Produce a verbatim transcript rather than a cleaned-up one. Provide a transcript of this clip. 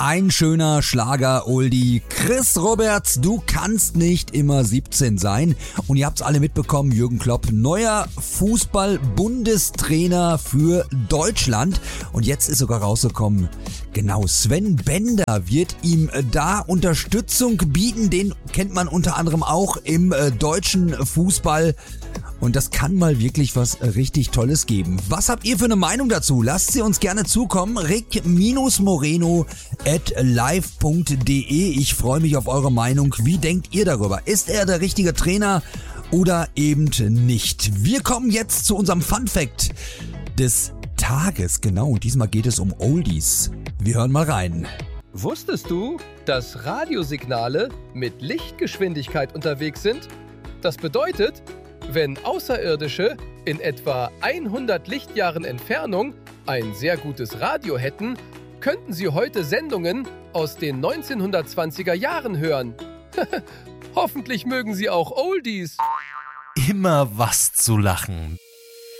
Ein schöner Schlager-Oldie. Chris Roberts, du kannst nicht immer siebzehn sein. Und ihr habt's alle mitbekommen, Jürgen Klopp, neuer Fußball-Bundestrainer für Deutschland. Und jetzt ist sogar rausgekommen, genau, Sven Bender wird ihm da Unterstützung bieten. Den kennt man unter anderem auch im äh, deutschen Fußball. Und das kann mal wirklich was richtig Tolles geben. Was habt ihr für eine Meinung dazu? Lasst sie uns gerne zukommen. rick-moreno at live punkt de. Ich freue mich auf eure Meinung. Wie denkt ihr darüber? Ist er der richtige Trainer oder eben nicht? Wir kommen jetzt zu unserem Fun-Fact des Tages. Genau, und diesmal geht es um Oldies. Wir hören mal rein. Wusstest du, dass Radiosignale mit Lichtgeschwindigkeit unterwegs sind? Das bedeutet, wenn Außerirdische in etwa hundert Lichtjahren Entfernung ein sehr gutes Radio hätten, könnten sie heute Sendungen aus den neunzehnhundertzwanziger Jahren hören. Hoffentlich mögen sie auch Oldies. Immer was zu lachen.